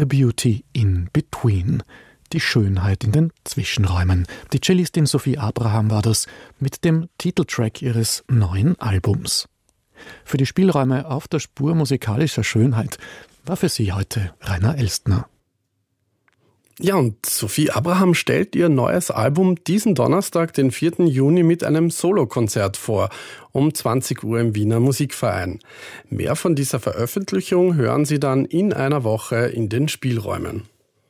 The Beauty in Between. Die Schönheit in den Zwischenräumen. Die Cellistin Sophie Abraham war das mit dem Titeltrack ihres neuen Albums. Für die Spielräume auf der Spur musikalischer Schönheit war für sie heute Rainer Elstner. Ja, und Sophie Abraham stellt ihr neues Album diesen Donnerstag, den 4. Juni, mit einem Solokonzert vor, um 20 Uhr im Wiener Musikverein. Mehr von dieser Veröffentlichung hören Sie dann in einer Woche in den Spielräumen.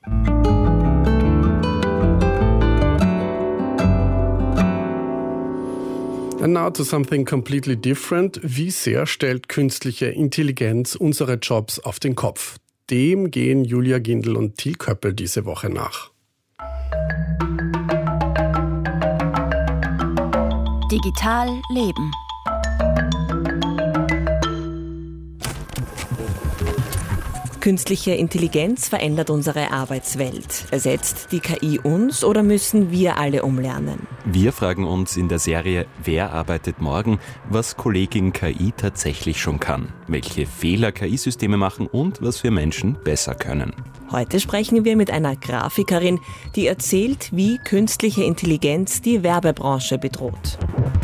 And now to something completely different. Wie sehr stellt künstliche Intelligenz unsere Jobs auf den Kopf? Dem gehen Julia Gindl und Till Köppel diese Woche nach. Digital leben. Künstliche Intelligenz verändert unsere Arbeitswelt. Ersetzt die KI uns oder müssen wir alle umlernen? Wir fragen uns in der Serie Wer arbeitet morgen, was Kollegin KI tatsächlich schon kann, welche Fehler KI-Systeme machen und was wir Menschen besser können. Heute sprechen wir mit einer Grafikerin, die erzählt, wie künstliche Intelligenz die Werbebranche bedroht.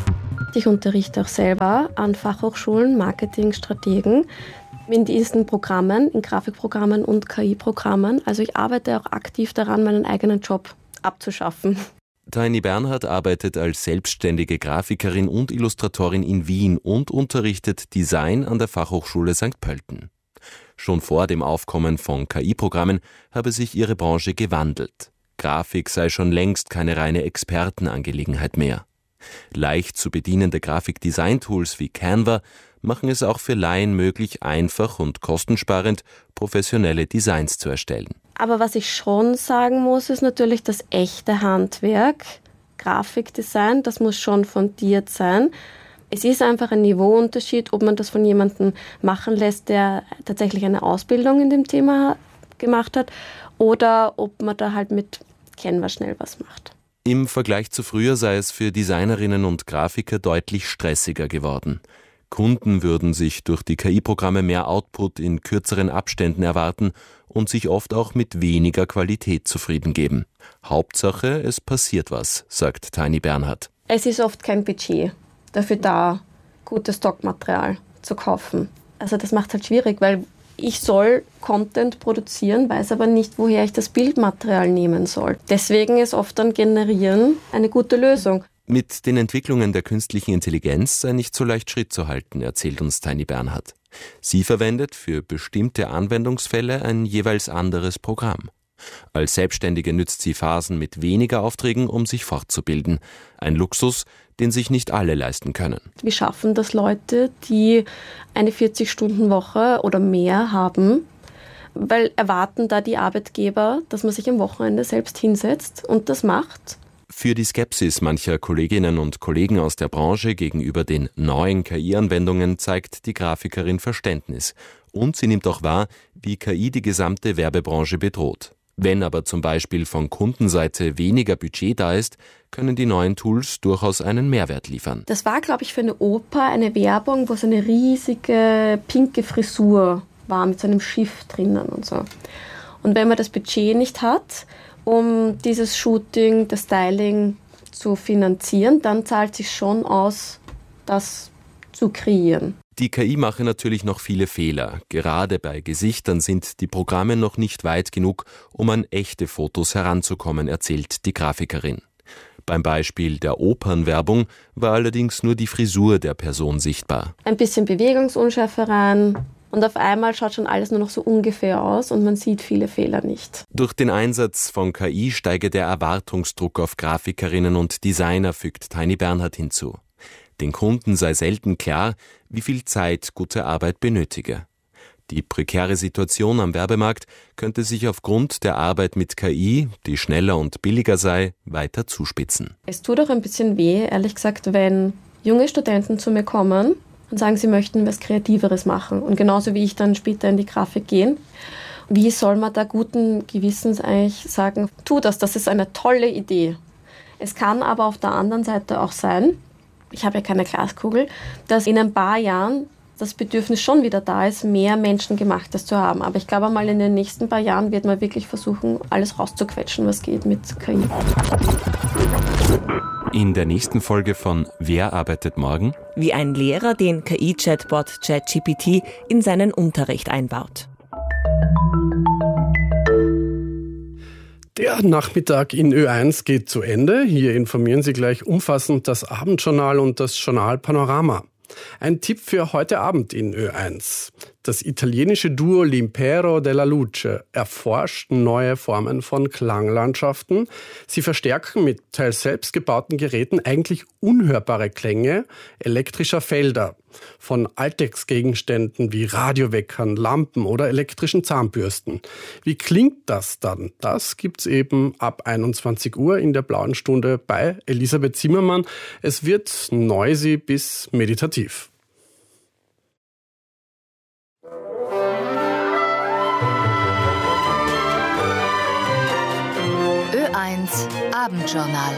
Ich unterrichte auch selber an Fachhochschulen Marketingstrategen in diesen Programmen, in Grafikprogrammen und KI-Programmen. Also ich arbeite auch aktiv daran, meinen eigenen Job abzuschaffen. Taini Bernhardt arbeitet als selbstständige Grafikerin und Illustratorin in Wien und unterrichtet Design an der Fachhochschule St. Pölten. Schon vor dem Aufkommen von KI-Programmen habe sich ihre Branche gewandelt. Grafik sei schon längst keine reine Expertenangelegenheit mehr. Leicht zu bedienende Grafikdesign-Tools wie Canva machen es auch für Laien möglich, einfach und kostensparend professionelle Designs zu erstellen. Aber was ich schon sagen muss, ist natürlich das echte Handwerk, Grafikdesign, das muss schon fundiert sein. Es ist einfach ein Niveauunterschied, ob man das von jemandem machen lässt, der tatsächlich eine Ausbildung in dem Thema gemacht hat, oder ob man da halt mit Canva schnell was macht. Im Vergleich zu früher sei es für Designerinnen und Grafiker deutlich stressiger geworden. Kunden würden sich durch die KI-Programme mehr Output in kürzeren Abständen erwarten und sich oft auch mit weniger Qualität zufrieden geben. Hauptsache, es passiert was, sagt Taini Bernhardt. Es ist oft kein Budget dafür da, gutes Stockmaterial zu kaufen. Also das macht es halt schwierig, weil ich soll Content produzieren, weiß aber nicht, woher ich das Bildmaterial nehmen soll. Deswegen ist oft dann Generieren eine gute Lösung. Mit den Entwicklungen der künstlichen Intelligenz sei nicht so leicht Schritt zu halten, erzählt uns Taini Bernhardt. Sie verwendet für bestimmte Anwendungsfälle ein jeweils anderes Programm. Als Selbstständige nützt sie Phasen mit weniger Aufträgen, um sich fortzubilden. Ein Luxus, den sich nicht alle leisten können. Wir schaffen das Leute, die eine 40-Stunden-Woche oder mehr haben, weil erwarten da die Arbeitgeber, dass man sich am Wochenende selbst hinsetzt und das macht. Für die Skepsis mancher Kolleginnen und Kollegen aus der Branche gegenüber den neuen KI-Anwendungen zeigt die Grafikerin Verständnis. Und sie nimmt auch wahr, wie KI die gesamte Werbebranche bedroht. Wenn aber zum Beispiel von Kundenseite weniger Budget da ist, können die neuen Tools durchaus einen Mehrwert liefern. Das war, glaube ich, für eine Oper eine Werbung, wo so eine riesige pinke Frisur war mit so einem Schiff drinnen und so. Und wenn man das Budget nicht hat, um dieses Shooting, das Styling zu finanzieren, dann zahlt es sich schon aus, das zu kreieren. Die KI mache natürlich noch viele Fehler. Gerade bei Gesichtern sind die Programme noch nicht weit genug, um an echte Fotos heranzukommen, erzählt die Grafikerin. Beim Beispiel der Opernwerbung war allerdings nur die Frisur der Person sichtbar. Ein bisschen Bewegungsunschärfe rein und auf einmal schaut schon alles nur noch so ungefähr aus und man sieht viele Fehler nicht. Durch den Einsatz von KI steige der Erwartungsdruck auf Grafikerinnen und Designer, fügt Taini Bernhardt hinzu. Den Kunden sei selten klar, wie viel Zeit gute Arbeit benötige. Die prekäre Situation am Werbemarkt könnte sich aufgrund der Arbeit mit KI, die schneller und billiger sei, weiter zuspitzen. Es tut auch ein bisschen weh, ehrlich gesagt, wenn junge Studenten zu mir kommen und sagen, sie möchten was Kreativeres machen. Und genauso wie ich dann später in die Grafik gehen. Wie soll man da guten Gewissens eigentlich sagen, tu das ist eine tolle Idee. Es kann aber auf der anderen Seite auch sein, ich habe ja keine Glaskugel, dass in ein paar Jahren das Bedürfnis schon wieder da ist, mehr Menschengemachtes zu haben. Aber ich glaube einmal in den nächsten paar Jahren wird man wirklich versuchen, alles rauszuquetschen, was geht mit KI. In der nächsten Folge von Wer arbeitet morgen? Wie ein Lehrer den KI-Chatbot ChatGPT in seinen Unterricht einbaut. Der Nachmittag in Ö1 geht zu Ende. Hier informieren Sie gleich umfassend das Abendjournal und das Journal Panorama. Ein Tipp für heute Abend in Ö1. Das italienische Duo L'Impero della Luce erforscht neue Formen von Klanglandschaften. Sie verstärken mit teils selbst gebauten Geräten eigentlich unhörbare Klänge elektrischer Felder. Von Alltagsgegenständen wie Radioweckern, Lampen oder elektrischen Zahnbürsten. Wie klingt das dann? Das gibt's eben ab 21 Uhr in der Blauen Stunde bei Elisabeth Zimmermann. Es wird noisy bis meditativ. Ö1 Abendjournal.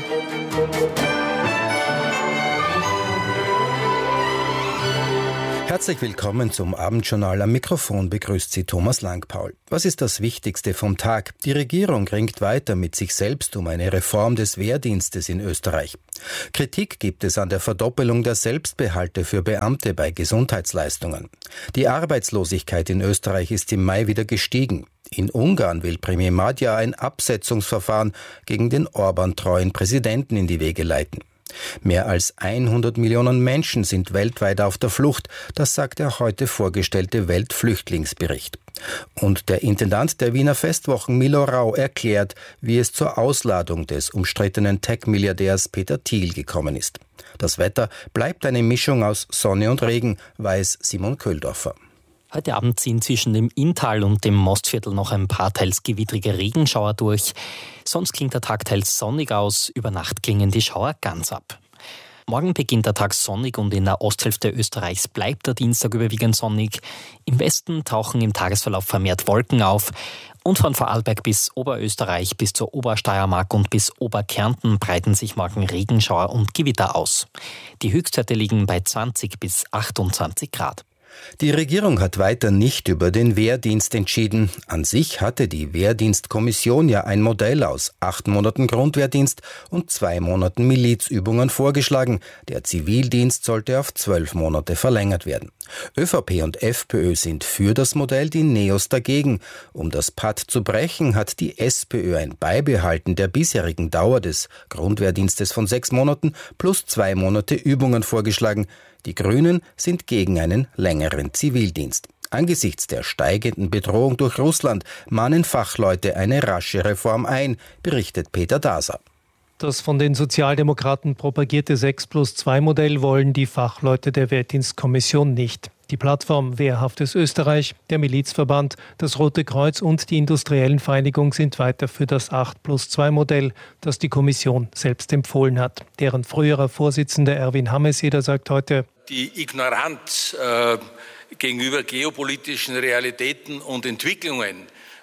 Herzlich willkommen zum Abendjournal. Am Mikrofon begrüßt Sie Thomas Langpaul. Was ist das Wichtigste vom Tag? Die Regierung ringt weiter mit sich selbst um eine Reform des Wehrdienstes in Österreich. Kritik gibt es an der Verdoppelung der Selbstbehalte für Beamte bei Gesundheitsleistungen. Die Arbeitslosigkeit in Österreich ist im Mai wieder gestiegen. In Ungarn will Premier Magyar ein Absetzungsverfahren gegen den Orban-treuen Präsidenten in die Wege leiten. Mehr als 100 Millionen Menschen sind weltweit auf der Flucht, das sagt der heute vorgestellte Weltflüchtlingsbericht. Und der Intendant der Wiener Festwochen Milo Rau erklärt, wie es zur Ausladung des umstrittenen Tech-Milliardärs Peter Thiel gekommen ist. Das Wetter bleibt eine Mischung aus Sonne und Regen, weiß Simon Köhldorfer. Heute Abend ziehen zwischen dem Inntal und dem Mostviertel noch ein paar teils gewittrige Regenschauer durch. Sonst klingt der Tag teils sonnig aus, über Nacht klingen die Schauer ganz ab. Morgen beginnt der Tag sonnig und in der Osthälfte Österreichs bleibt der Dienstag überwiegend sonnig. Im Westen tauchen im Tagesverlauf vermehrt Wolken auf. Und von Vorarlberg bis Oberösterreich bis zur Obersteiermark und bis Oberkärnten breiten sich morgen Regenschauer und Gewitter aus. Die Höchstwerte liegen bei 20 bis 28 Grad. Die Regierung hat weiter nicht über den Wehrdienst entschieden. An sich hatte die Wehrdienstkommission ja ein Modell aus 8 Monaten Grundwehrdienst und 2 Monaten Milizübungen vorgeschlagen. Der Zivildienst sollte auf 12 Monate verlängert werden. ÖVP und FPÖ sind für das Modell, die NEOS dagegen. Um das Patt zu brechen, hat die SPÖ ein Beibehalten der bisherigen Dauer des Grundwehrdienstes von 6 Monaten plus 2 Monate Übungen vorgeschlagen. Die Grünen sind gegen einen längeren Zivildienst. Angesichts der steigenden Bedrohung durch Russland mahnen Fachleute eine rasche Reform ein, berichtet Peter Daser. Das von den Sozialdemokraten propagierte 6+2-Modell wollen die Fachleute der Wehrdienstkommission nicht. Die Plattform Wehrhaftes Österreich, der Milizverband, das Rote Kreuz und die Industriellen Vereinigung sind weiter für das 8+2-Modell, das die Kommission selbst empfohlen hat. Deren früherer Vorsitzender Erwin Hameseder sagt heute: Die Ignoranz gegenüber geopolitischen Realitäten und Entwicklungen,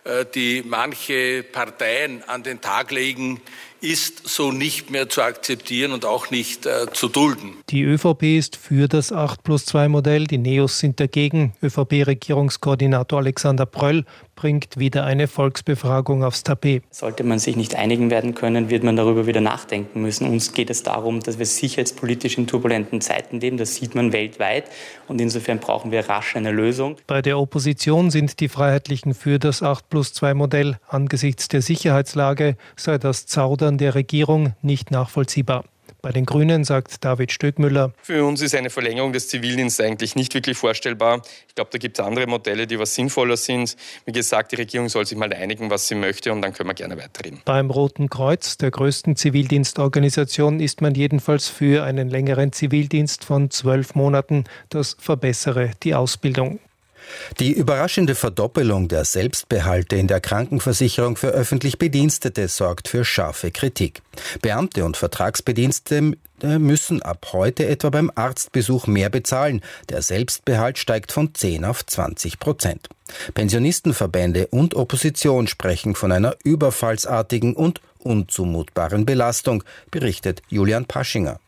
die manche Parteien an den Tag legen, ist so nicht mehr zu akzeptieren und auch nicht zu dulden. Die ÖVP ist für das 8+2-Modell, die NEOS sind dagegen. ÖVP-Regierungskoordinator Alexander Pröll bringt wieder eine Volksbefragung aufs Tapet. Sollte man sich nicht einigen werden können, wird man darüber wieder nachdenken müssen. Uns geht es darum, dass wir sicherheitspolitisch in turbulenten Zeiten leben. Das sieht man weltweit. Und insofern brauchen wir rasch eine Lösung. Bei der Opposition sind die Freiheitlichen für das 8+2-Modell. Angesichts der Sicherheitslage sei das Zaudern der Regierung nicht nachvollziehbar. Bei den Grünen sagt David Stöckmüller: Für uns ist eine Verlängerung des Zivildienstes eigentlich nicht wirklich vorstellbar. Ich glaube, da gibt es andere Modelle, die was sinnvoller sind. Wie gesagt, die Regierung soll sich mal einigen, was sie möchte, und dann können wir gerne weiterreden. Beim Roten Kreuz, der größten Zivildienstorganisation, ist man jedenfalls für einen längeren Zivildienst von 12 Monaten. Das verbessere die Ausbildung. Die überraschende Verdoppelung der Selbstbehalte in der Krankenversicherung für öffentlich Bedienstete sorgt für scharfe Kritik. Beamte und Vertragsbedienstete müssen ab heute etwa beim Arztbesuch mehr bezahlen. Der Selbstbehalt steigt von 10 auf 20%. Pensionistenverbände und Opposition sprechen von einer überfallsartigen und unzumutbaren Belastung, berichtet Julian Paschinger.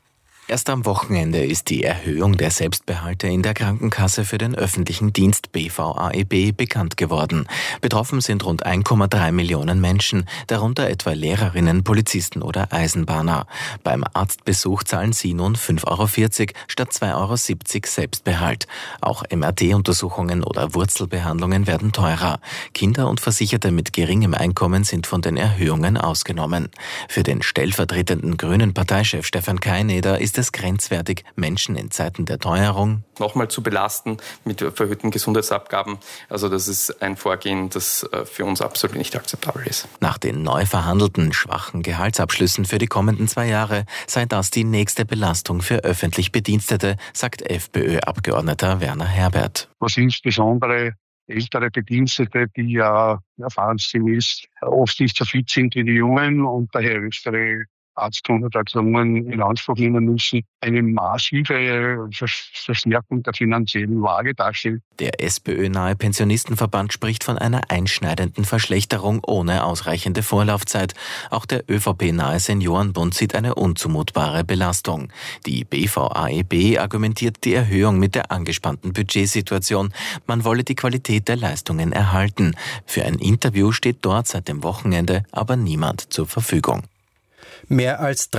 Erst am Wochenende ist die Erhöhung der Selbstbehalte in der Krankenkasse für den öffentlichen Dienst BVAEB bekannt geworden. Betroffen sind rund 1,3 Millionen Menschen, darunter etwa Lehrerinnen, Polizisten oder Eisenbahner. Beim Arztbesuch zahlen sie nun 5,40 € statt 2,70 € Selbstbehalt. Auch MRT-Untersuchungen oder Wurzelbehandlungen werden teurer. Kinder und Versicherte mit geringem Einkommen sind von den Erhöhungen ausgenommen. Für den stellvertretenden grünen Parteichef Stefan Kaineder ist es grenzwertig, Menschen in Zeiten der Teuerung nochmal zu belasten mit verhöhten Gesundheitsabgaben. Also das ist ein Vorgehen, das für uns absolut nicht akzeptabel ist. Nach den neu verhandelten schwachen Gehaltsabschlüssen für die kommenden 2 Jahre sei das die nächste Belastung für öffentlich Bedienstete, sagt FPÖ-Abgeordneter Werner Herbert. Was insbesondere ältere Bedienstete, die ja erfahrungsgemäß oft nicht so fit sind wie die Jungen und daher größere Arztuntersuchungen in Anspruch nehmen müssen, eine massive Verstärkung der finanziellen Lage darstellt. Der SPÖ-nahe Pensionistenverband spricht von einer einschneidenden Verschlechterung ohne ausreichende Vorlaufzeit. Auch der ÖVP-nahe Seniorenbund sieht eine unzumutbare Belastung. Die BVAEB argumentiert die Erhöhung mit der angespannten Budgetsituation. Man wolle die Qualität der Leistungen erhalten. Für ein Interview steht dort seit dem Wochenende aber niemand zur Verfügung. Mehr als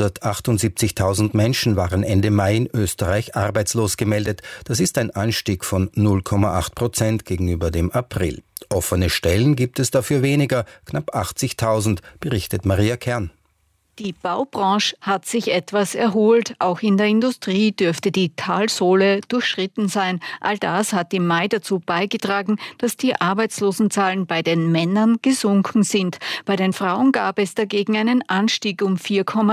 378.000 Menschen waren Ende Mai in Österreich arbeitslos gemeldet. Das ist ein Anstieg von 0,8% gegenüber dem April. Offene Stellen gibt es dafür weniger, knapp 80.000, berichtet Maria Kern. Die Baubranche hat sich etwas erholt. Auch in der Industrie dürfte die Talsohle durchschritten sein. All das hat im Mai dazu beigetragen, dass die Arbeitslosenzahlen bei den Männern gesunken sind. Bei den Frauen gab es dagegen einen Anstieg um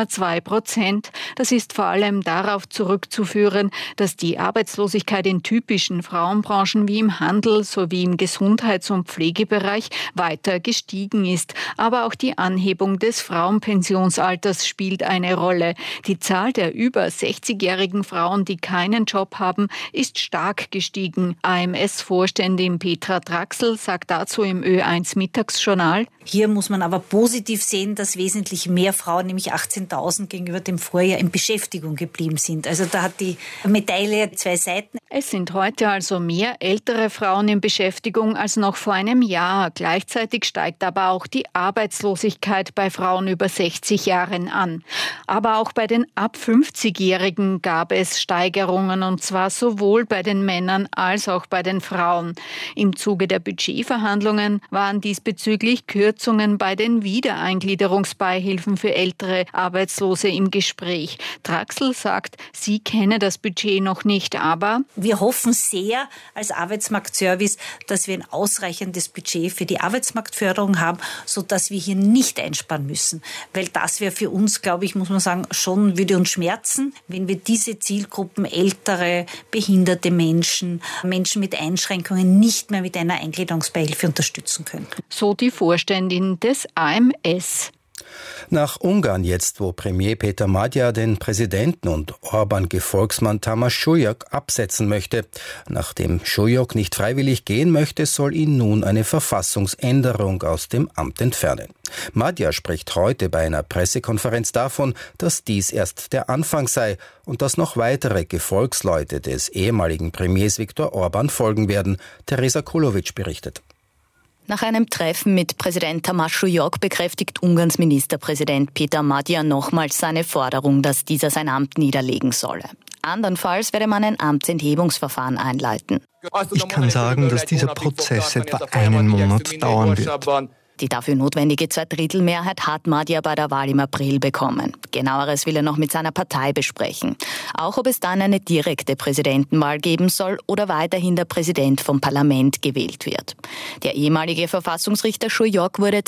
4,2%. Das ist vor allem darauf zurückzuführen, dass die Arbeitslosigkeit in typischen Frauenbranchen wie im Handel sowie im Gesundheits- und Pflegebereich weiter gestiegen ist. Aber auch die Anhebung des Frauenpensionsalters spielt eine Rolle. Die Zahl der über 60-jährigen Frauen, die keinen Job haben, ist stark gestiegen. AMS-Vorständin Petra Traxel sagt dazu im Ö1 Mittagsjournal: Hier muss man aber positiv sehen, dass wesentlich mehr Frauen, nämlich 18.000 gegenüber dem Vorjahr, in Beschäftigung geblieben sind. Also da hat die Medaille 2 Seiten. Es sind heute also mehr ältere Frauen in Beschäftigung als noch vor einem Jahr. Gleichzeitig steigt aber auch die Arbeitslosigkeit bei Frauen über 60 Jahren an. Aber auch bei den ab 50-Jährigen gab es Steigerungen, und zwar sowohl bei den Männern als auch bei den Frauen. Im Zuge der Budgetverhandlungen waren diesbezüglich Kürzungen bei den Wiedereingliederungsbeihilfen für ältere Arbeitslose im Gespräch. Traxel sagt, sie kenne das Budget noch nicht, aber wir hoffen sehr als Arbeitsmarktservice, dass wir ein ausreichendes Budget für die Arbeitsmarktförderung haben, sodass wir hier nicht einsparen müssen. Weil das wäre für uns, glaube ich, muss man sagen, schon würde uns schmerzen, wenn wir diese Zielgruppen, ältere, behinderte Menschen, Menschen mit Einschränkungen, nicht mehr mit einer Eingliederungsbeihilfe unterstützen können. So die Vorständin des AMS. Nach Ungarn jetzt, wo Premier Peter Magyar den Präsidenten und Orban-Gefolgsmann Tamás Sujok absetzen möchte. Nachdem Sujok nicht freiwillig gehen möchte, soll ihn nun eine Verfassungsänderung aus dem Amt entfernen. Magyar spricht heute bei einer Pressekonferenz davon, dass dies erst der Anfang sei und dass noch weitere Gefolgsleute des ehemaligen Premiers Viktor Orban folgen werden. Teresa Kulovic berichtet. Nach einem Treffen mit Präsident Tamás Sujok bekräftigt Ungarns Ministerpräsident Peter Magyar nochmals seine Forderung, dass dieser sein Amt niederlegen solle. Andernfalls werde man ein Amtsenthebungsverfahren einleiten. Ich kann sagen, dass dieser Prozess etwa einen Monat dauern wird. Die dafür notwendige 2/3-Mehrheit hat Magyar bei der Wahl im April bekommen. Genaueres will er noch mit seiner Partei besprechen. Auch ob es dann eine direkte Präsidentenwahl geben soll oder weiterhin der Präsident vom Parlament gewählt wird. Der ehemalige Verfassungsrichter Sujok wurde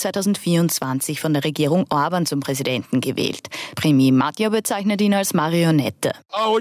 2024 von der Regierung Orban zum Präsidenten gewählt. Premier Magyar bezeichnet ihn als Marionette.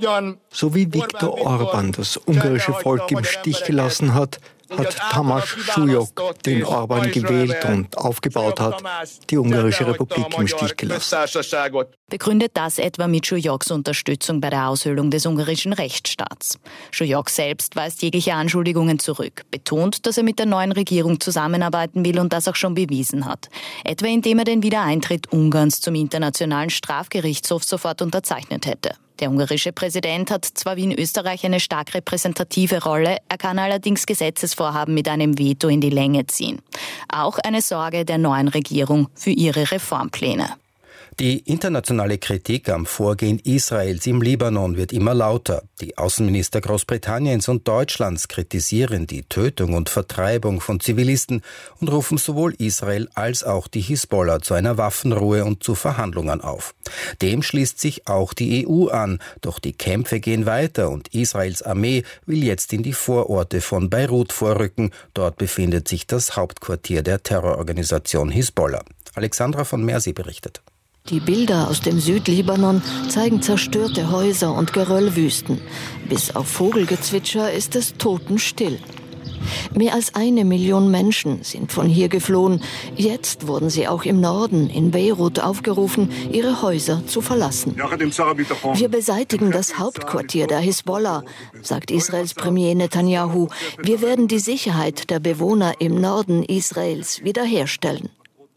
So wie Viktor Orban das ungarische Volk im Stich gelassen hat, hat Tamás Sujok, den Orban gewählt und aufgebaut hat, die ungarische Republik im Stich gelassen. Begründet das etwa mit Sujoks Unterstützung bei der Aushöhlung des ungarischen Rechtsstaats. Sujok selbst weist jegliche Anschuldigungen zurück, betont, dass er mit der neuen Regierung zusammenarbeiten will und das auch schon bewiesen hat. Etwa indem er den Wiedereintritt Ungarns zum Internationalen Strafgerichtshof sofort unterzeichnet hätte. Der ungarische Präsident hat zwar wie in Österreich eine stark repräsentative Rolle, er kann allerdings Gesetzesvorhaben mit einem Veto in die Länge ziehen. Auch eine Sorge der neuen Regierung für ihre Reformpläne. Die internationale Kritik am Vorgehen Israels im Libanon wird immer lauter. Die Außenminister Großbritanniens und Deutschlands kritisieren die Tötung und Vertreibung von Zivilisten und rufen sowohl Israel als auch die Hisbollah zu einer Waffenruhe und zu Verhandlungen auf. Dem schließt sich auch die EU an, doch die Kämpfe gehen weiter und Israels Armee will jetzt in die Vororte von Beirut vorrücken. Dort befindet sich das Hauptquartier der Terrororganisation Hisbollah. Alexandra von Mersi berichtet. Die Bilder aus dem Südlibanon zeigen zerstörte Häuser und Geröllwüsten. Bis auf Vogelgezwitscher ist es totenstill. Mehr als 1 Million Menschen sind von hier geflohen. Jetzt wurden sie auch im Norden, in Beirut, aufgerufen, ihre Häuser zu verlassen. Wir beseitigen das Hauptquartier der Hisbollah, sagt Israels Premier Netanyahu. Wir werden die Sicherheit der Bewohner im Norden Israels wiederherstellen.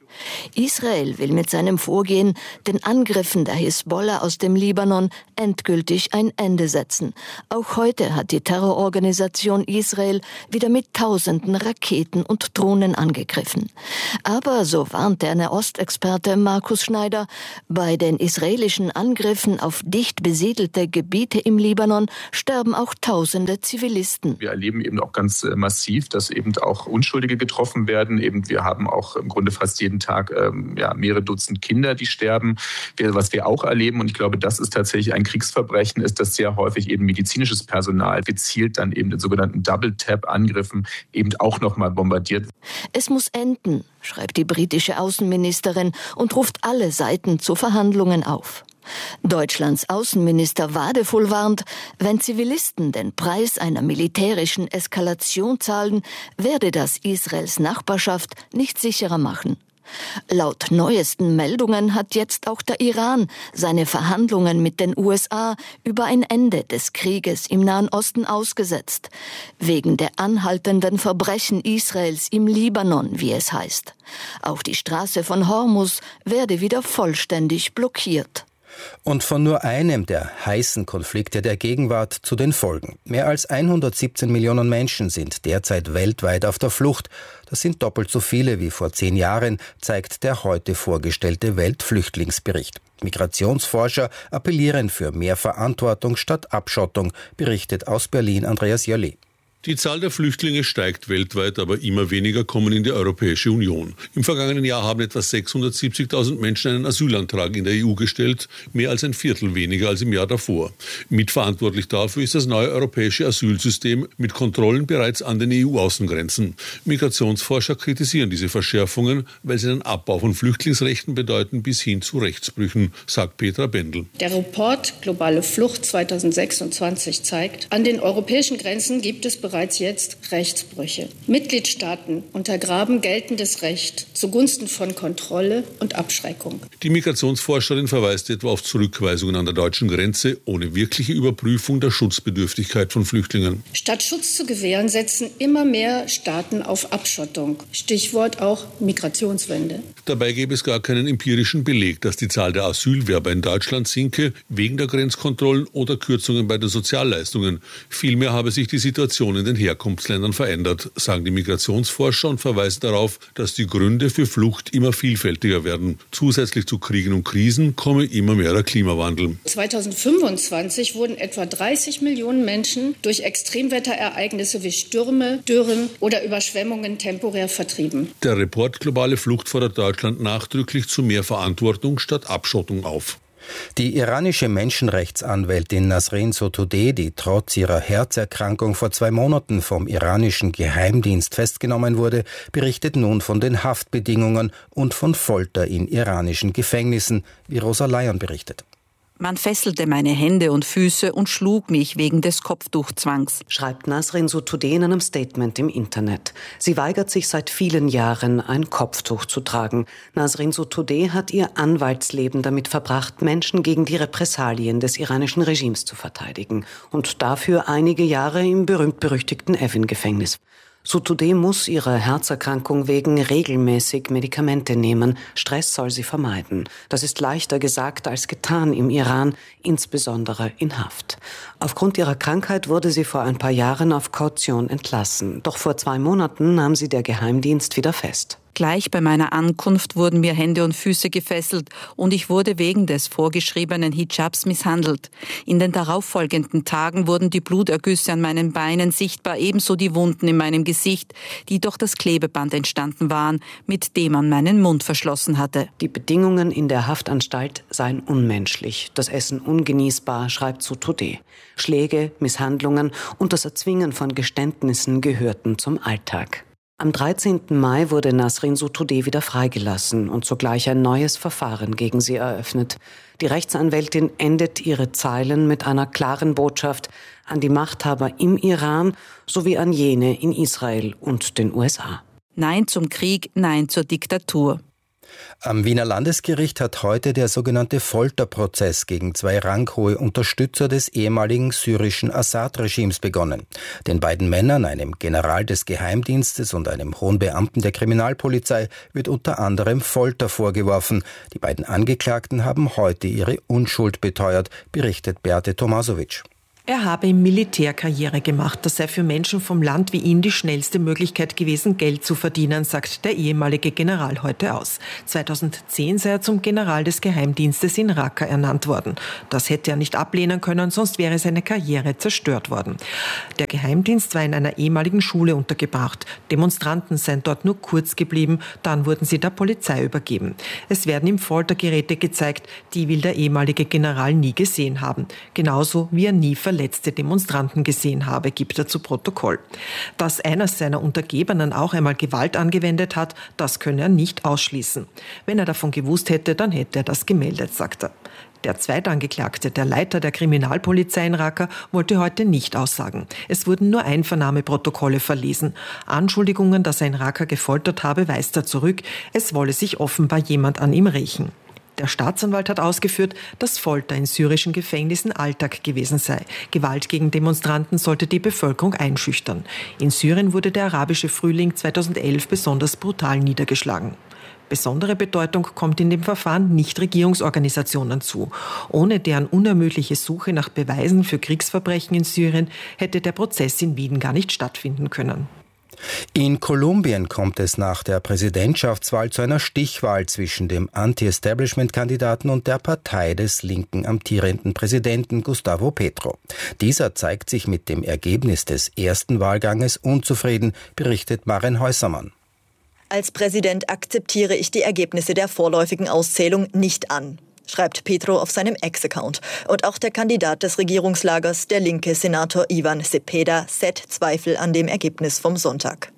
Israel will mit seinem Vorgehen den Angriffen der Hisbollah aus dem Libanon endgültig ein Ende setzen. Auch heute hat die Terrororganisation Israel wieder mit Tausenden Raketen und Drohnen angegriffen. Aber, so warnt der Nahostexperte Markus Schneider, bei den israelischen Angriffen auf dicht besiedelte Gebiete im Libanon sterben auch Tausende Zivilisten. Wir erleben eben auch ganz massiv, dass eben auch Unschuldige getroffen werden. Wir haben auch im Grunde fast jeden Tag mehrere Dutzend Kinder, die sterben. Was wir auch erleben, und ich glaube, das ist tatsächlich ein Kriegsverbrechen, ist, dass sehr häufig eben medizinisches Personal gezielt dann eben den sogenannten Double-Tap-Angriffen eben auch nochmal bombardiert. Es muss enden, schreibt die britische Außenministerin und ruft alle Seiten zu Verhandlungen auf. Deutschlands Außenminister Wadefull warnt, wenn Zivilisten den Preis einer militärischen Eskalation zahlen, werde das Israels Nachbarschaft nicht sicherer machen. Laut neuesten Meldungen hat jetzt auch der Iran seine Verhandlungen mit den USA über ein Ende des Krieges im Nahen Osten ausgesetzt, wegen der anhaltenden Verbrechen Israels im Libanon, wie es heißt. Auch die Straße von Hormuz werde wieder vollständig blockiert. Und von nur einem der heißen Konflikte der Gegenwart zu den Folgen. Mehr als 117 Millionen Menschen sind derzeit weltweit auf der Flucht. Das sind doppelt so viele wie vor 10 Jahren, zeigt der heute vorgestellte Weltflüchtlingsbericht. Migrationsforscher appellieren für mehr Verantwortung statt Abschottung, berichtet aus Berlin Andreas Jolli. Die Zahl der Flüchtlinge steigt weltweit, aber immer weniger kommen in die Europäische Union. Im vergangenen Jahr haben etwa 670.000 Menschen einen Asylantrag in der EU gestellt, mehr als ein Viertel weniger als im Jahr davor. Mitverantwortlich dafür ist das neue europäische Asylsystem mit Kontrollen bereits an den EU-Außengrenzen. Migrationsforscher kritisieren diese Verschärfungen, weil sie den Abbau von Flüchtlingsrechten bedeuten bis hin zu Rechtsbrüchen, sagt Petra Bendel. Der Report Globale Flucht 2026 zeigt, an den europäischen Grenzen gibt es bereits jetzt Rechtsbrüche. Mitgliedstaaten untergraben geltendes Recht zugunsten von Kontrolle und Abschreckung. Die Migrationsforscherin verweist etwa auf Zurückweisungen an der deutschen Grenze ohne wirkliche Überprüfung der Schutzbedürftigkeit von Flüchtlingen. Statt Schutz zu gewähren, setzen immer mehr Staaten auf Abschottung. Stichwort auch Migrationswende. Dabei gäbe es gar keinen empirischen Beleg, dass die Zahl der Asylwerber in Deutschland sinke, wegen der Grenzkontrollen oder Kürzungen bei den Sozialleistungen. Vielmehr habe sich die Situation in den Herkunftsländern verändert, sagen die Migrationsforscher und verweisen darauf, dass die Gründe für Flucht immer vielfältiger werden. Zusätzlich zu Kriegen und Krisen komme immer mehr der Klimawandel. 2025 wurden etwa 30 Millionen Menschen durch Extremwetterereignisse wie Stürme, Dürren oder Überschwemmungen temporär vertrieben. Der Report Globale Flucht fordert Deutschland nachdrücklich zu mehr Verantwortung statt Abschottung auf. Die iranische Menschenrechtsanwältin Nasrin Sotoudeh, die trotz ihrer Herzerkrankung vor 2 Monaten vom iranischen Geheimdienst festgenommen wurde, berichtet nun von den Haftbedingungen und von Folter in iranischen Gefängnissen, wie Rosa Leon berichtet. Man fesselte meine Hände und Füße und schlug mich wegen des Kopftuchzwangs, schreibt Nasrin Sotoudeh in einem Statement im Internet. Sie weigert sich seit vielen Jahren, ein Kopftuch zu tragen. Nasrin Sotoudeh hat ihr Anwaltsleben damit verbracht, Menschen gegen die Repressalien des iranischen Regimes zu verteidigen und dafür einige Jahre im berühmt-berüchtigten Evin-Gefängnis. Sotoudeh muss ihrer Herzerkrankung wegen regelmäßig Medikamente nehmen. Stress soll sie vermeiden. Das ist leichter gesagt als getan im Iran, insbesondere in Haft. Aufgrund ihrer Krankheit wurde sie vor ein paar Jahren auf Kaution entlassen. Doch vor 2 Monaten nahm sie der Geheimdienst wieder fest. Gleich bei meiner Ankunft wurden mir Hände und Füße gefesselt und ich wurde wegen des vorgeschriebenen Hijabs misshandelt. In den darauffolgenden Tagen wurden die Blutergüsse an meinen Beinen sichtbar, ebenso die Wunden in meinem Gesicht, die durch das Klebeband entstanden waren, mit dem man meinen Mund verschlossen hatte. Die Bedingungen in der Haftanstalt seien unmenschlich, das Essen ungenießbar, schreibt Sotoudeh. Schläge, Misshandlungen und das Erzwingen von Geständnissen gehörten zum Alltag. Am 13. Mai wurde Nasrin Sotoudeh wieder freigelassen und sogleich ein neues Verfahren gegen sie eröffnet. Die Rechtsanwältin endet ihre Zeilen mit einer klaren Botschaft an die Machthaber im Iran sowie an jene in Israel und den USA. Nein zum Krieg, nein zur Diktatur. Am Wiener Landesgericht hat heute der sogenannte Folterprozess gegen 2 ranghohe Unterstützer des ehemaligen syrischen Assad-Regimes begonnen. Den beiden Männern, einem General des Geheimdienstes und einem hohen Beamten der Kriminalpolizei, wird unter anderem Folter vorgeworfen. Die beiden Angeklagten haben heute ihre Unschuld beteuert, berichtet Beate Tomasovic. Er habe im Militär Karriere gemacht. Das sei für Menschen vom Land wie ihn die schnellste Möglichkeit gewesen, Geld zu verdienen, sagt der ehemalige General heute aus. 2010 sei er zum General des Geheimdienstes in Raqqa ernannt worden. Das hätte er nicht ablehnen können, sonst wäre seine Karriere zerstört worden. Der Geheimdienst war in einer ehemaligen Schule untergebracht. Demonstranten seien dort nur kurz geblieben, dann wurden sie der Polizei übergeben. Es werden ihm Foltergeräte gezeigt, die will der ehemalige General nie gesehen haben. Genauso wie er nie verletzte Demonstranten gesehen habe, gibt er zu Protokoll. Dass einer seiner Untergebenen auch einmal Gewalt angewendet hat, das könne er nicht ausschließen. Wenn er davon gewusst hätte, dann hätte er das gemeldet, sagt er. Der Zweitangeklagte, der Leiter der Kriminalpolizei in Raqqa, wollte heute nicht aussagen. Es wurden nur Einvernahmeprotokolle verlesen. Anschuldigungen, dass er in Raqqa gefoltert habe, weist er zurück. Es wolle sich offenbar jemand an ihm rächen. Der Staatsanwalt hat ausgeführt, dass Folter in syrischen Gefängnissen Alltag gewesen sei. Gewalt gegen Demonstranten sollte die Bevölkerung einschüchtern. In Syrien wurde der arabische Frühling 2011 besonders brutal niedergeschlagen. Besondere Bedeutung kommt in dem Verfahren Nichtregierungsorganisationen zu. Ohne deren unermüdliche Suche nach Beweisen für Kriegsverbrechen in Syrien hätte der Prozess in Wien gar nicht stattfinden können. In Kolumbien kommt es nach der Präsidentschaftswahl zu einer Stichwahl zwischen dem Anti-Establishment-Kandidaten und der Partei des linken amtierenden Präsidenten Gustavo Petro. Dieser zeigt sich mit dem Ergebnis des ersten Wahlganges unzufrieden, berichtet Maren Häusermann. Als Präsident akzeptiere ich die Ergebnisse der vorläufigen Auszählung nicht an, schreibt Petro auf seinem Ex-Account. Und auch der Kandidat des Regierungslagers, der linke Senator Ivan Cepeda, sät Zweifel an dem Ergebnis vom Sonntag.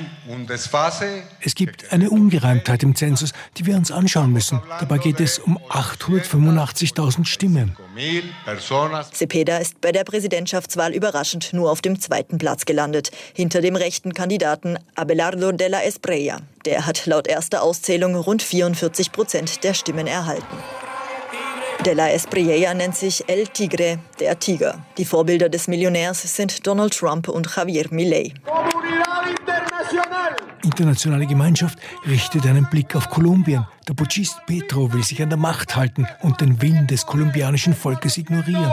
Es gibt eine Ungereimtheit im Zensus, die wir uns anschauen müssen. Dabei geht es um 885.000 Stimmen. Cepeda ist bei der Präsidentschaftswahl überraschend nur auf dem 2. Platz gelandet, hinter dem rechten Kandidaten Abelardo de la Espriella. Der hat laut erster Auszählung rund 44% der Stimmen erhalten. De la Espriella nennt sich El Tigre, der Tiger. Die Vorbilder des Millionärs sind Donald Trump und Javier Milei. Internationale Gemeinschaft richtet einen Blick auf Kolumbien. Der Putschist Petro will sich an der Macht halten und den Willen des kolumbianischen Volkes ignorieren.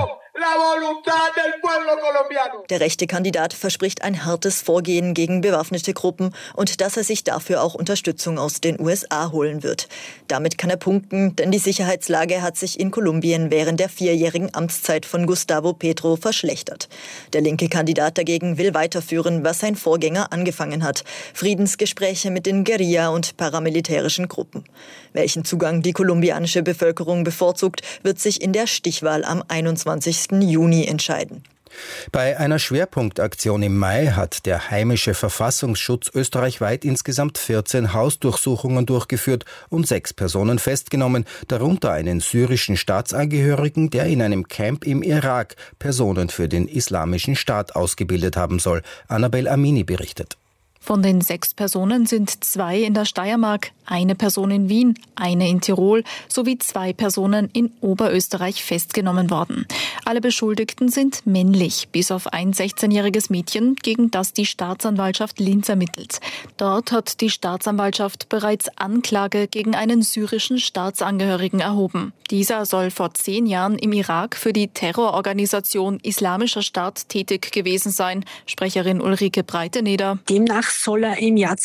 Der rechte Kandidat verspricht ein hartes Vorgehen gegen bewaffnete Gruppen und dass er sich dafür auch Unterstützung aus den USA holen wird. Damit kann er punkten, denn die Sicherheitslage hat sich in Kolumbien während der 4-jährigen Amtszeit von Gustavo Petro verschlechtert. Der linke Kandidat dagegen will weiterführen, was sein Vorgänger angefangen hat: Friedensgespräche mit den Guerilla- und paramilitärischen Gruppen. Welchen Zugang die kolumbianische Bevölkerung bevorzugt, wird sich in der Stichwahl am 21. Juni entscheiden. Bei einer Schwerpunktaktion im Mai hat der heimische Verfassungsschutz österreichweit insgesamt 14 Hausdurchsuchungen durchgeführt und 6 Personen festgenommen, darunter einen syrischen Staatsangehörigen, der in einem Camp im Irak Personen für den Islamischen Staat ausgebildet haben soll. Annabel Amini berichtet. Von den 6 Personen sind 2 in der Steiermark, 1 Person in Wien, 1 in Tirol sowie 2 Personen in Oberösterreich festgenommen worden. Alle Beschuldigten sind männlich, bis auf ein 16-jähriges Mädchen, gegen das die Staatsanwaltschaft Linz ermittelt. Dort hat die Staatsanwaltschaft bereits Anklage gegen einen syrischen Staatsangehörigen erhoben. Dieser soll vor 10 Jahren im Irak für die Terrororganisation Islamischer Staat tätig gewesen sein. Sprecherin Ulrike Breiteneder. Demnach soll er im Jahr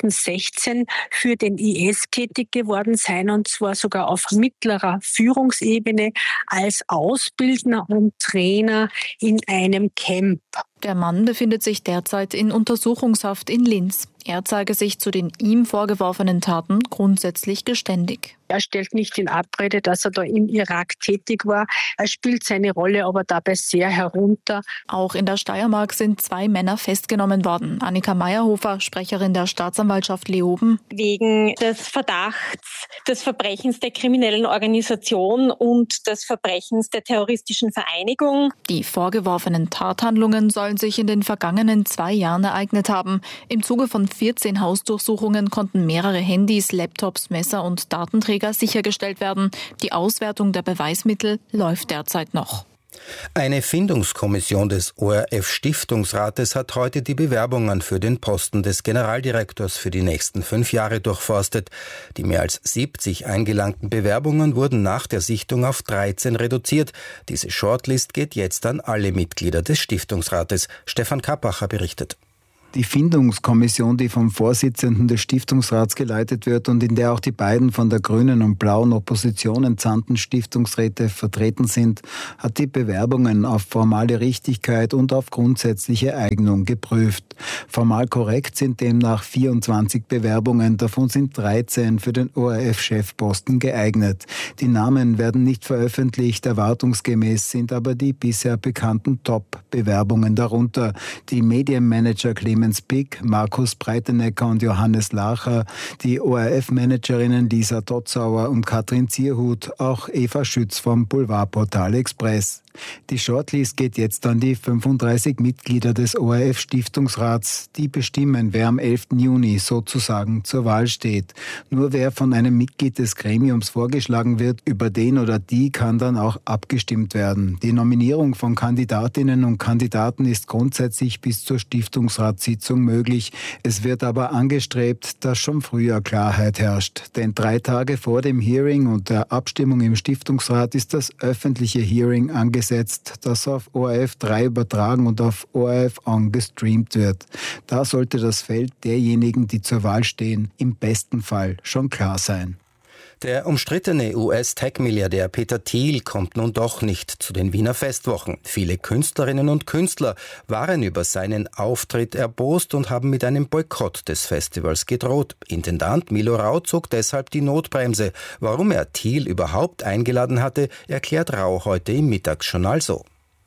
2016 für den IS tätig geworden sein, und zwar sogar auf mittlerer Führungsebene als Ausbildner und Trainer in einem Camp. Der Mann befindet sich derzeit in Untersuchungshaft in Linz. Er zeige sich zu den ihm vorgeworfenen Taten grundsätzlich geständig. Er stellt nicht in Abrede, dass er da im Irak tätig war. Er spielt seine Rolle aber dabei sehr herunter. Auch in der Steiermark sind 2 Männer festgenommen worden. Annika Meyerhofer, Sprecherin der Staatsanwaltschaft Leoben. Wegen des Verdachts des Verbrechens der kriminellen Organisation und des Verbrechens der terroristischen Vereinigung. Die vorgeworfenen Tathandlungen sollen sich in den vergangenen 2 Jahren ereignet haben. Im Zuge von 14 Hausdurchsuchungen konnten mehrere Handys, Laptops, Messer und Datenträger sichergestellt werden. Die Auswertung der Beweismittel läuft derzeit noch. Eine Findungskommission des ORF-Stiftungsrates hat heute die Bewerbungen für den Posten des Generaldirektors für die nächsten 5 Jahre durchforstet. Die mehr als 70 eingelangten Bewerbungen wurden nach der Sichtung auf 13 reduziert. Diese Shortlist geht jetzt an alle Mitglieder des Stiftungsrates. Stefan Kappacher berichtet. Die Findungskommission, die vom Vorsitzenden des Stiftungsrats geleitet wird und in der auch die beiden von der grünen und blauen Opposition entsandten Stiftungsräte vertreten sind, hat die Bewerbungen auf formale Richtigkeit und auf grundsätzliche Eignung geprüft. Formal korrekt sind demnach 24 Bewerbungen, davon sind 13 für den ORF-Chefposten geeignet. Die Namen werden nicht veröffentlicht, erwartungsgemäß sind aber die bisher bekannten Top-Bewerbungen darunter. Die Medienmanager Clemens Pick, Markus Breitenecker und Johannes Lacher, die ORF-Managerinnen Lisa Dotzauer und Katrin Zierhut, auch Eva Schütz vom Boulevardportal Express. Die Shortlist geht jetzt an die 35 Mitglieder des ORF-Stiftungsrats. Die bestimmen, wer am 11. Juni sozusagen zur Wahl steht. Nur wer von einem Mitglied des Gremiums vorgeschlagen wird, über den oder die kann dann auch abgestimmt werden. Die Nominierung von Kandidatinnen und Kandidaten ist grundsätzlich bis zur Stiftungsratssitzung möglich. Es wird aber angestrebt, dass schon früher Klarheit herrscht. Denn 3 Tage vor dem Hearing und der Abstimmung im Stiftungsrat ist das öffentliche Hearing angesetzt, das auf ORF 3 übertragen und auf ORF On gestreamt wird. Da sollte das Feld derjenigen, die zur Wahl stehen, im besten Fall schon klar sein. Der umstrittene US-Tech-Milliardär Peter Thiel kommt nun doch nicht zu den Wiener Festwochen. Viele Künstlerinnen und Künstler waren über seinen Auftritt erbost und haben mit einem Boykott des Festivals gedroht. Intendant Milo Rau zog deshalb die Notbremse. Warum er Thiel überhaupt eingeladen hatte, erklärt Rau heute im Mittagsjournal so.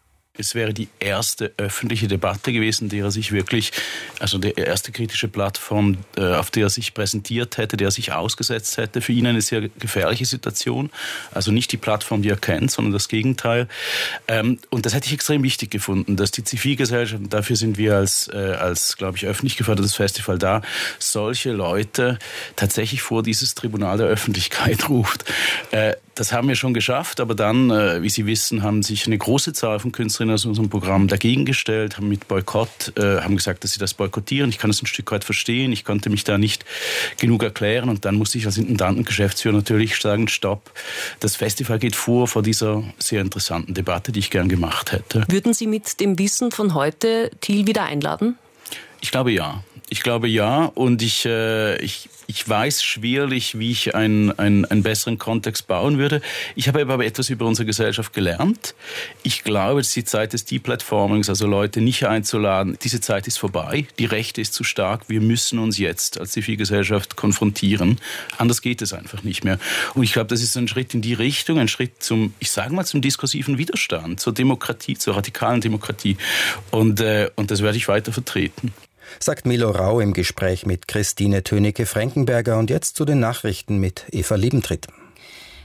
Es wäre die erste öffentliche Debatte gewesen, der er sich wirklich, also die erste kritische Plattform, auf der er sich präsentiert hätte, der er sich ausgesetzt hätte. Für ihn eine sehr gefährliche Situation. Also nicht die Plattform, die er kennt, sondern das Gegenteil. Und das hätte ich extrem wichtig gefunden, dass die Zivilgesellschaft, und dafür sind wir als glaube ich, öffentlich gefördertes Festival da, solche Leute tatsächlich vor dieses Tribunal der Öffentlichkeit ruft. Das haben wir schon geschafft, aber dann, wie Sie wissen, haben sich eine große Zahl von Künstlerinnen aus unserem Programm dagegen gestellt, haben mit Boykott, haben gesagt, dass sie das boykottieren. Ich kann das ein Stück weit verstehen. Ich konnte mich da nicht genug erklären und dann musste ich als Intendant und Geschäftsführer natürlich sagen, stopp, das Festival geht vor dieser sehr interessanten Debatte, die ich gern gemacht hätte. Würden Sie mit dem Wissen von heute Thiel wieder einladen? Ich glaube ja. Und ich weiß schwerlich, wie ich einen besseren Kontext bauen würde. Ich habe aber etwas über unsere Gesellschaft gelernt. Ich glaube, dass die Zeit des Deplatformings, also Leute nicht einzuladen, diese Zeit ist vorbei. Die Rechte ist zu stark. Wir müssen uns jetzt als Zivilgesellschaft konfrontieren. Anders geht es einfach nicht mehr. Und ich glaube, das ist ein Schritt in die Richtung, ein Schritt zum diskursiven Widerstand, zur Demokratie, zur radikalen Demokratie. Und das werde ich weiter vertreten. Sagt Milo Rau im Gespräch mit Christine Tönecke-Frankenberger. Und jetzt zu den Nachrichten mit Eva Liebentritt.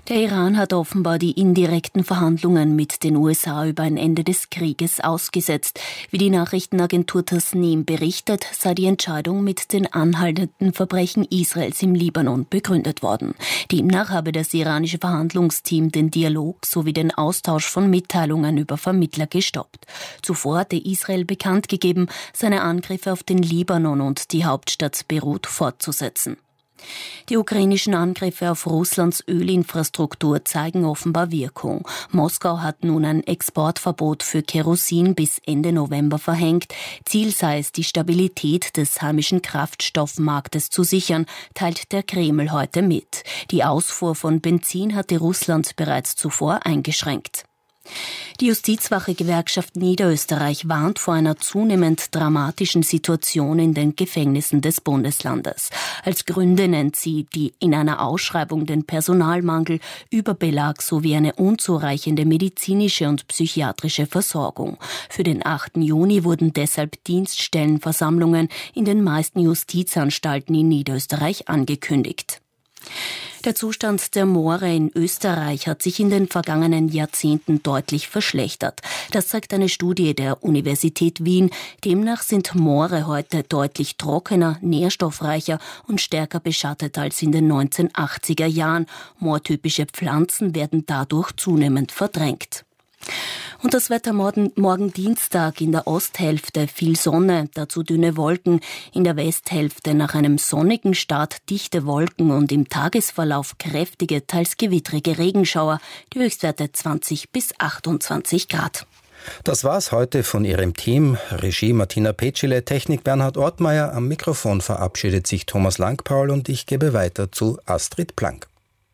Der Iran hat offenbar die indirekten Verhandlungen mit den USA über ein Ende des Krieges ausgesetzt. Wie die Nachrichtenagentur Tasnim berichtet, sei die Entscheidung mit den anhaltenden Verbrechen Israels im Libanon begründet worden. Demnach habe das iranische Verhandlungsteam den Dialog sowie den Austausch von Mitteilungen über Vermittler gestoppt. Zuvor hatte Israel bekannt gegeben, seine Angriffe auf den Libanon und die Hauptstadt Beirut fortzusetzen. Die ukrainischen Angriffe auf Russlands Ölinfrastruktur zeigen offenbar Wirkung. Moskau hat nun ein Exportverbot für Kerosin bis Ende November verhängt. Ziel sei es, die Stabilität des heimischen Kraftstoffmarktes zu sichern, teilt der Kreml heute mit. Die Ausfuhr von Benzin hatte Russland bereits zuvor eingeschränkt. Die Justizwache-Gewerkschaft Niederösterreich warnt vor einer zunehmend dramatischen Situation in den Gefängnissen des Bundeslandes. Als Gründe nennt sie in einer Ausschreibung den Personalmangel, Überbelag sowie eine unzureichende medizinische und psychiatrische Versorgung. Für den 8. Juni wurden deshalb Dienststellenversammlungen in den meisten Justizanstalten in Niederösterreich angekündigt. Der Zustand der Moore in Österreich hat sich in den vergangenen Jahrzehnten deutlich verschlechtert. Das zeigt eine Studie der Universität Wien. Demnach sind Moore heute deutlich trockener, nährstoffreicher und stärker beschattet als in den 1980er Jahren. Moortypische Pflanzen werden dadurch zunehmend verdrängt. Und das Wetter morgen Dienstag: in der Osthälfte viel Sonne, dazu dünne Wolken, in der Westhälfte nach einem sonnigen Start dichte Wolken und im Tagesverlauf kräftige, teils gewittrige Regenschauer, die Höchstwerte 20 bis 28 Grad. Das war's heute von Ihrem Team. Regie Martina Petschile, Technik Bernhard Ortmeier, am Mikrofon verabschiedet sich Thomas Langpaul und ich gebe weiter zu Astrid Plank.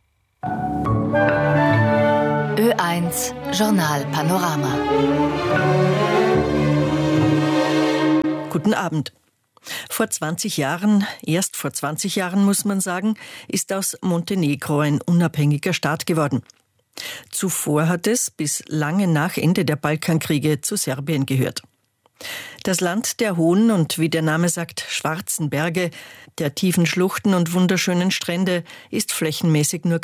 Ö1 Journal Panorama. Guten Abend. Erst vor 20 Jahren muss man sagen, ist aus Montenegro ein unabhängiger Staat geworden. Zuvor hat es bis lange nach Ende der Balkankriege zu Serbien gehört. Das Land der hohen und, wie der Name sagt, schwarzen Berge, der tiefen Schluchten und wunderschönen Strände ist flächenmäßig nur